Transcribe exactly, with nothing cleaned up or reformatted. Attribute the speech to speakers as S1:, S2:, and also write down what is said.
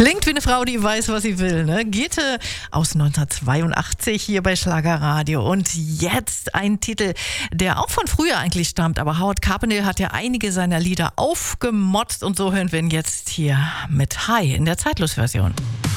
S1: Klingt wie eine Frau, die weiß, was sie will, ne? Gitte aus neunzehnhundertzweiundachtzig hier bei Schlagerradio. Und jetzt ein Titel, der auch von früher eigentlich stammt, aber Howard Carpendale hat ja einige seiner Lieder aufgemotzt und so hören wir ihn jetzt hier mit Hi in der Zeitlos-Version.